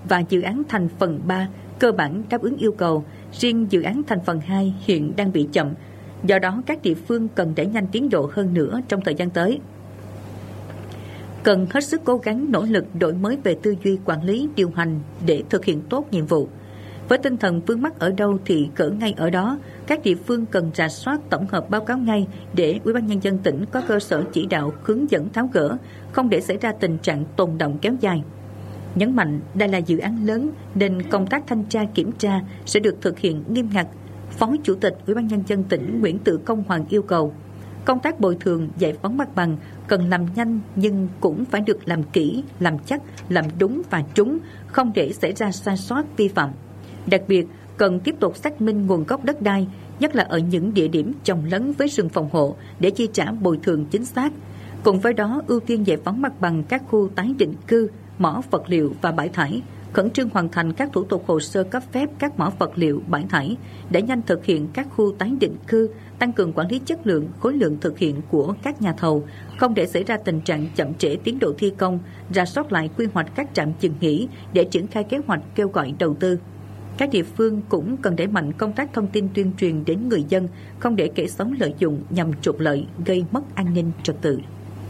và dự án thành phần 3 cơ bản đáp ứng yêu cầu. Riêng dự án thành phần 2 hiện đang bị chậm. Do đó, các địa phương cần đẩy nhanh tiến độ hơn nữa trong thời gian tới. Cần hết sức cố gắng nỗ lực đổi mới về tư duy quản lý, điều hành để thực hiện tốt nhiệm vụ. Với tinh thần vướng mắc ở đâu thì gỡ ngay ở đó, các địa phương cần rà soát tổng hợp báo cáo ngay để Ủy ban Nhân dân tỉnh có cơ sở chỉ đạo hướng dẫn tháo gỡ, không để xảy ra tình trạng tồn đọng kéo dài. Nhấn mạnh đây là dự án lớn nên công tác thanh tra kiểm tra sẽ được thực hiện nghiêm ngặt. Phó Chủ tịch Ủy ban Nhân dân tỉnh Nguyễn Tự Công Hoàng yêu cầu công tác bồi thường giải phóng mặt bằng cần làm nhanh nhưng cũng phải được làm kỹ, làm chắc, làm đúng và trúng, không để xảy ra sai sót vi phạm. Đặc biệt, cần tiếp tục xác minh nguồn gốc đất đai, nhất là ở những địa điểm chồng lấn với rừng phòng hộ để chi trả bồi thường chính xác. Cùng với đó, ưu tiên giải phóng mặt bằng các khu tái định cư, mỏ vật liệu và bãi thải, khẩn trương hoàn thành các thủ tục hồ sơ cấp phép các mỏ vật liệu, bãi thải, để nhanh thực hiện các khu tái định cư, tăng cường quản lý chất lượng, khối lượng thực hiện của các nhà thầu, không để xảy ra tình trạng chậm trễ tiến độ thi công, rà soát lại quy hoạch các trạm dừng nghỉ để triển khai kế hoạch kêu gọi đầu tư. Các địa phương cũng cần đẩy mạnh công tác thông tin tuyên truyền đến người dân, không để kẻ xấu lợi dụng nhằm trục lợi, gây mất an ninh trật tự.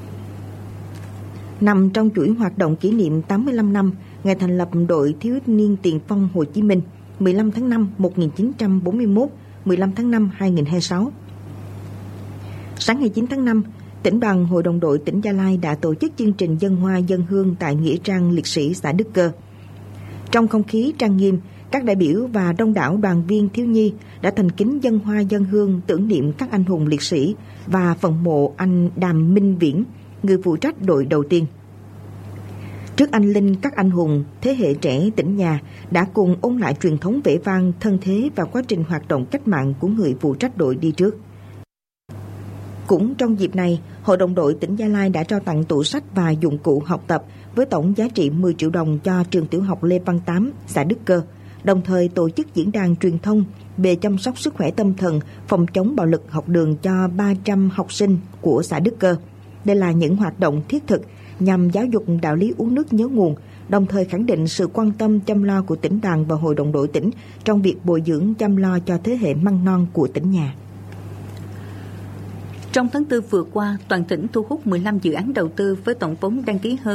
Nằm trong chuỗi hoạt động kỷ niệm 85 năm ngày thành lập đội thiếu niên tiền phong Hồ Chí Minh 15 tháng 5 1941, 15 tháng 5 2026. Sáng ngày 9 tháng 5, Tỉnh đoàn Hội đồng đội tỉnh Gia Lai đã tổ chức chương trình dâng hoa dâng hương tại Nghĩa trang liệt sĩ xã Đức Cơ. Trong không khí trang nghiêm, các đại biểu và đông đảo đoàn viên thiếu nhi đã thành kính dâng hoa dâng hương tưởng niệm các anh hùng liệt sĩ và phần mộ anh Đàm Minh Viễn, người phụ trách đội đầu tiên. Trước anh linh các anh hùng, thế hệ trẻ tỉnh nhà đã cùng ôn lại truyền thống vẻ vang, thân thế và quá trình hoạt động cách mạng của người phụ trách đội đi trước. Cũng trong dịp này, Hội đồng đội tỉnh Gia Lai đã trao tặng tủ sách và dụng cụ học tập với tổng giá trị 10 triệu đồng cho trường tiểu học Lê Văn Tám, xã Đức Cơ, đồng thời tổ chức diễn đàn truyền thông về chăm sóc sức khỏe tâm thần, phòng chống bạo lực học đường cho 300 học sinh của xã Đức Cơ. Đây là những hoạt động thiết thực nhằm giáo dục đạo lý uống nước nhớ nguồn, đồng thời khẳng định sự quan tâm chăm lo của tỉnh đoàn và Hội đồng đội tỉnh trong việc bồi dưỡng chăm lo cho thế hệ măng non của tỉnh nhà. Trong tháng 4 vừa qua, toàn tỉnh thu hút 15 dự án đầu tư với tổng vốn đăng ký hơn